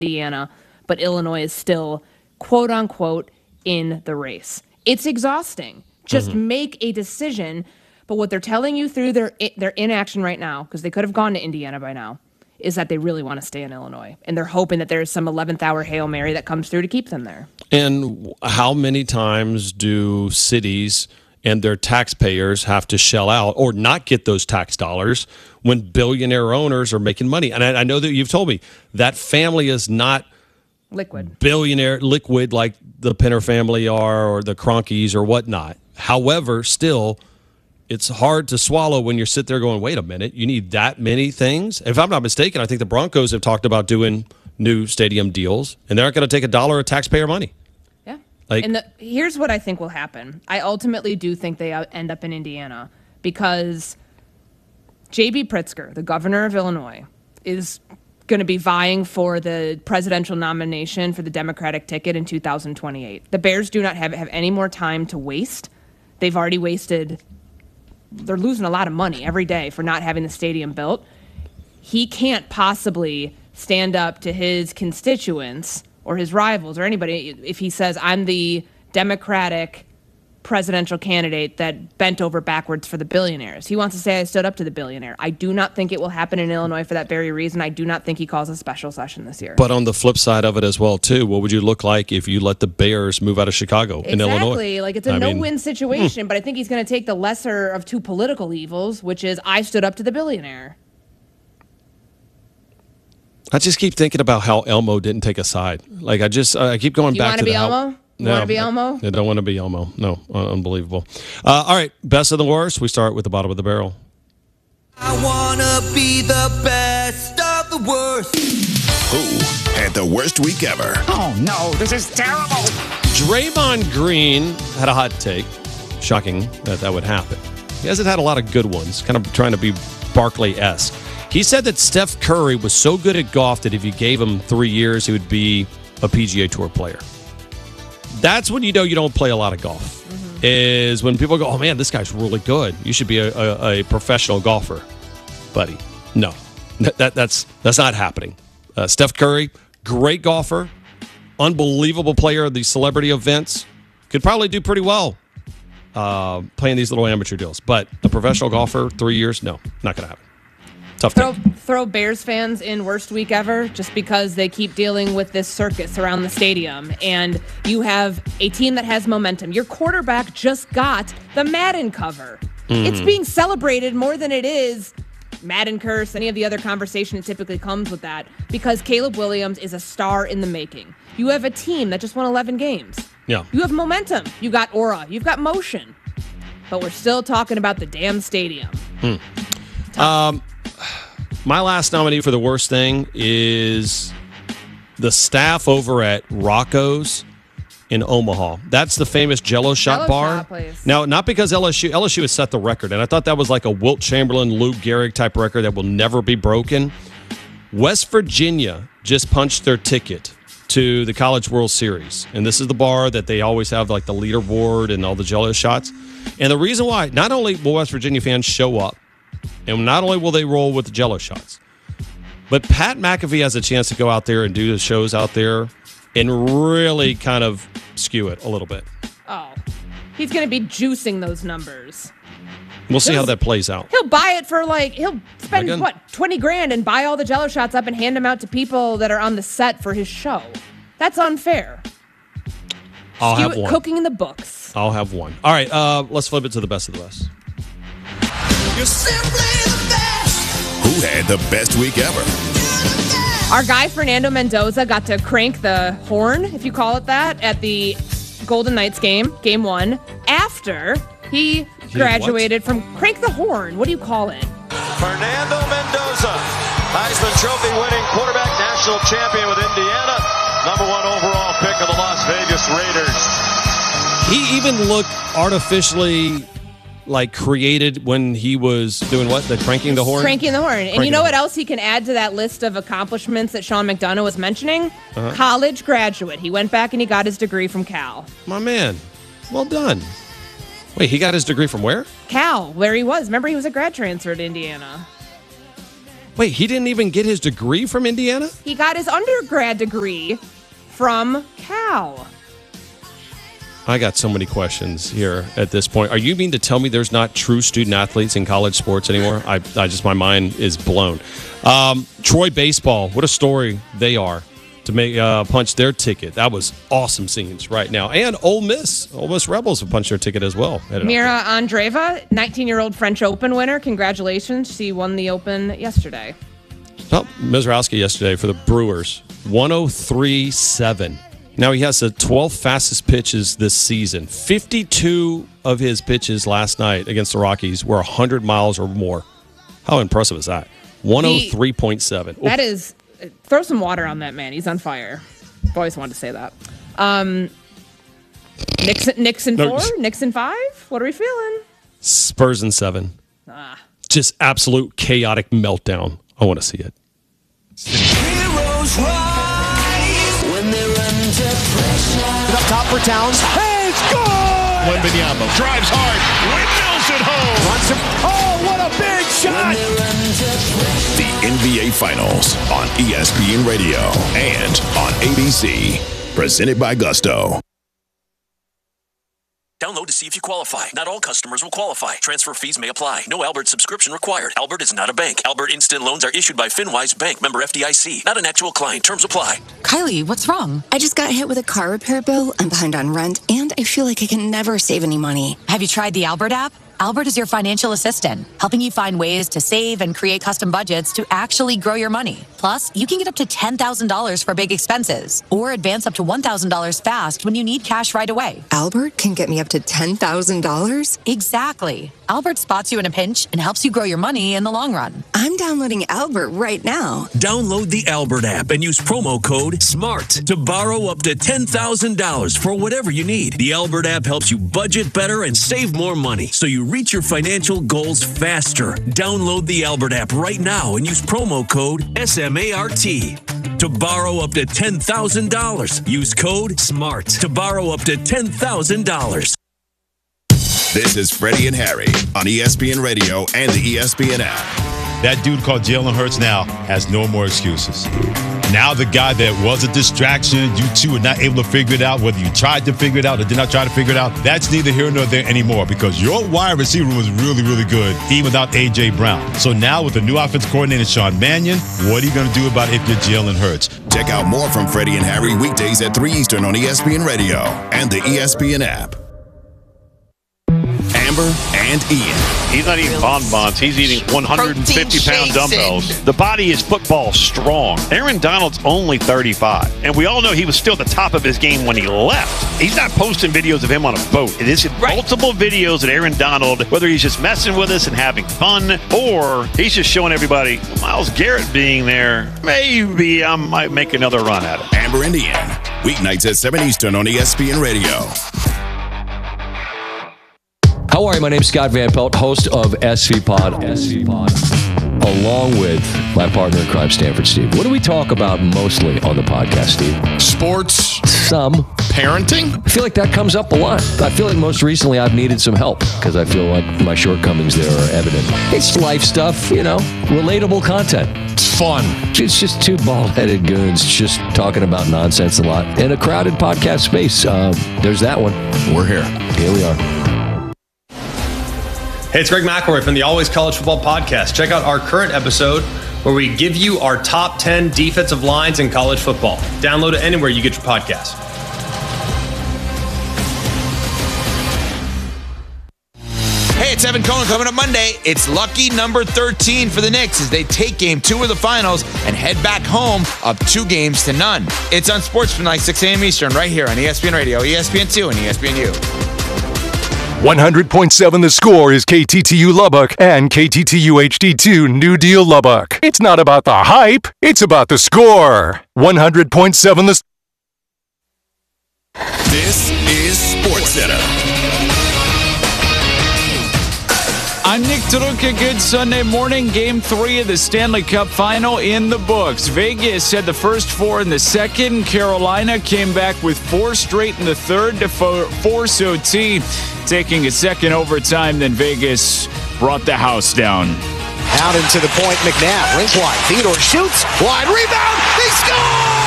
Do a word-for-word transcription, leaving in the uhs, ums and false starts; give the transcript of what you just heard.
Indiana, but Illinois is still, quote unquote, in the race. It's exhausting. Just mm-hmm. make a decision. But what they're telling you through their their inaction right now, because they could have gone to Indiana by now, is that they really want to stay in Illinois. And they're hoping that there's some eleventh hour Hail Mary that comes through to keep them there. And how many times do cities and their taxpayers have to shell out or not get those tax dollars when billionaire owners are making money? And I, I know that you've told me that family is not liquid, billionaire liquid like the Penner family are or the Cronkies or whatnot. However, still, it's hard to swallow when you're sitting there going, wait a minute, you need that many things? If I'm not mistaken, I think the Broncos have talked about doing new stadium deals, and they're not going to take a dollar of taxpayer money. Yeah. Like, and the, here's what I think will happen. I ultimately do think they end up in Indiana because J B. Pritzker, the governor of Illinois, is going to be vying for the presidential nomination for the Democratic ticket in two thousand twenty-eight. The Bears do not have, have any more time to waste. They've already wasted... They're losing a lot of money every day for not having the stadium built. He can't possibly stand up to his constituents or his rivals or anybody if he says, I'm the Democratic presidential candidate that bent over backwards for the billionaires. He wants to say, I stood up to the billionaire. I do not think it will happen in Illinois for that very reason. I do not think he calls a special session this year. But on the flip side of it as well, too, what would you look like if you let the Bears move out of Chicago exactly. in Illinois? Exactly. Like, it's a I no-win mean, situation, hmm. but I think he's going to take the lesser of two political evils, which is I stood up to the billionaire. I just keep thinking about how Elmo didn't take a side. Like, I just, I keep going you back to the... You want to be Elmo? You no, want to be Elmo? I, I don't want to be Elmo. No, uh, unbelievable. Uh, all right, best of the worst. We start with the bottom of the barrel. I want to be the best of the worst. Who had the worst week ever? Oh, no, this is terrible. Draymond Green had a hot take. Shocking that that would happen. He hasn't had a lot of good ones, kind of trying to be Barkley-esque. He said that Steph Curry was so good at golf that if you gave him three years, he would be a P G A Tour player. That's when you know you don't play a lot of golf, mm-hmm. is when people go, oh, man, this guy's really good. You should be a, a, a professional golfer, buddy. No, that, that that's that's not happening. Uh, Steph Curry, great golfer, unbelievable player of these celebrity events, could probably do pretty well uh, playing these little amateur deals. But a professional golfer, three years, no, not going to happen. Tough throw, throw Bears fans in worst week ever just because they keep dealing with this circus around the stadium. And you have a team that has momentum. Your quarterback just got the Madden cover. Mm. It's being celebrated more than it is Madden curse, any of the other conversation that typically comes with that, because Caleb Williams is a star in the making. You have a team that just won eleven games. Yeah. You have momentum. You got aura. You've got motion. But we're still talking about the damn stadium. Hmm. Um... My last nominee for the worst thing is the staff over at Rocco's in Omaha. That's the famous Jello Shot Jello bar. Shot place. Now, not because L S U L S U has set the record, and I thought that was like a Wilt Chamberlain, Lou Gehrig type record that will never be broken. West Virginia just punched their ticket to the College World Series, and this is the bar that they always have like the leaderboard and all the Jello shots. And the reason why, not only will West Virginia fans show up, and not only will they roll with the Jello shots, but Pat McAfee has a chance to go out there and do the shows out there and really kind of skew it a little bit. Oh, he's going to be juicing those numbers. We'll see he'll, how that plays out. He'll buy it for like, he'll spend, Again? what, twenty grand and buy all the Jello shots up and hand them out to people that are on the set for his show. That's unfair. I'll Skew have it, one. Cooking in the books. I'll have one. All right, uh, let's flip it to the best of the best. You're simply the best. Who had the best week ever? Our guy Fernando Mendoza got to crank the horn, if you call it that, at the Golden Knights game, game one, after he graduated from crank the horn. What do you call it? Fernando Mendoza, Heisman Trophy winning quarterback, national champion with Indiana, number one overall pick of the Las Vegas Raiders. He even looked artificially like created when he was doing what? The cranking the horn? Cranking the horn. And Cranking you know the what horn. else he can add to that list of accomplishments that Sean McDonough was mentioning? Uh-huh. College graduate. He went back and he got his degree from Cal. My man. Well done. Wait, he got his degree from where? Cal, where he was. Remember, he was a grad transfer to Indiana. Wait, he didn't even get his degree from Indiana? He got his undergrad degree from Cal. I got so many questions here at this point. Are you mean to tell me there's not true student athletes in college sports anymore? I, I just, my mind is blown. Um, Troy baseball, what a story they are to make uh, punch their ticket. That was awesome scenes right now. And Ole Miss, Ole Miss Rebels have punched their ticket as well. Mira Andreeva, nineteen-year-old French Open winner. Congratulations. She won the Open yesterday. Oh, Mizrowski yesterday for the Brewers. one oh three point seven. Now he has the twelfth fastest pitches this season. fifty-two of his pitches last night against the Rockies were one hundred miles or more. How impressive is that? one oh three point seven. That is, throw some water on that man. He's on fire. I've always wanted to say that. Um, Nixon, Nixon No. four? Nixon five? What are we feeling? Spurs in seven. Ah. Just absolute chaotic meltdown. I want to see it. Heroes rise when they're under pressure. Up top for Towns. Hey, it's good! Wembanyama drives hard. Windmills at home. Runs him. Oh, what a big shot! The N B A Finals on E S P N Radio and on A B C. Presented by Gusto. Download to see if you qualify. Not all customers will qualify. Transfer fees may apply. No Albert subscription required. Albert is not a bank. Albert Instant Loans are issued by FinWise Bank, member F D I C. Not an actual client. Terms apply. Kylie, what's wrong? I just got hit with a car repair bill. I'm behind on rent, and I feel like I can never save any money. Have you tried the Albert app? Albert is your financial assistant, helping you find ways to save and create custom budgets to actually grow your money. Plus, you can get up to ten thousand dollars for big expenses or advance up to one thousand dollars fast when you need cash right away. Albert can get me up to ten thousand dollars? Exactly. Albert spots you in a pinch and helps you grow your money in the long run. I'm downloading Albert right now. Download the Albert app and use promo code SMART to borrow up to ten thousand dollars for whatever you need. The Albert app helps you budget better and save more money so you reach your financial goals faster. Download the Albert app right now and use promo code S M A R T to borrow up to ten thousand dollars. Use code SMART to borrow up to ten thousand dollars. This is Freddie and Harry on E S P N Radio and the E S P N app. That dude called Jalen Hurts now has no more excuses. Now the guy that was a distraction, you two are not able to figure it out, whether you tried to figure it out or did not try to figure it out, that's neither here nor there anymore because your wide receiver was really, really good, even without A J. Brown. So now with the new offensive coordinator, Sean Mannion, what are you going to do about it if you're Jalen Hurts? Check out more from Freddie and Harry weekdays at three Eastern on E S P N Radio and the E S P N app. Amber and Ian. He's not eating bonbons. He's eating one hundred fifty pound dumbbells. The body is football strong. Aaron Donald's only thirty-five. And we all know he was still at the top of his game when he left. He's not posting videos of him on a boat. It is right. Multiple videos of Aaron Donald, whether he's just messing with us and having fun, or he's just showing everybody, Myles Garrett being there, maybe I might make another run at it. Amber and Ian. Weeknights at seven Eastern on E S P N Radio. How are you? My name's Scott Van Pelt, host of S V Pod, S V Pod, along with my partner in crime, Stanford Steve. What do we talk about mostly on the podcast, Steve? Sports. Some. Parenting. I feel like that comes up a lot. I feel like most recently I've needed some help because I feel like my shortcomings there are evident. It's life stuff, you know, relatable content. It's fun. It's just two bald-headed goons just talking about nonsense a lot in a crowded podcast space. Uh, there's that one. We're here. Here we are. Hey, it's Greg McElroy from the Always College Football Podcast. Check out our current episode where we give you our top ten defensive lines in college football. Download it anywhere you get your podcast. Hey, it's Evan Cohen. Coming up Monday, it's lucky number thirteen for the Knicks as they take game two of the finals and head back home up two games to none. It's on Sports from like six a.m. Eastern right here on E S P N Radio, E S P N two, and E S P N U. one hundred point seven The Score is K T T U Lubbock and K T T U H D two New Deal Lubbock. It's not about the hype, it's about the score. one hundred point seven The This is SportsCenter. I'm Nick Taruka. Good Sunday morning. Game three of the Stanley Cup Final in the books. Vegas had the first four in the second. Carolina came back with four straight in the third to force O T. Taking a second overtime, then Vegas brought the house down. Out into the point, McNabb, rink wide. Theodore shoots, wide rebound, they score!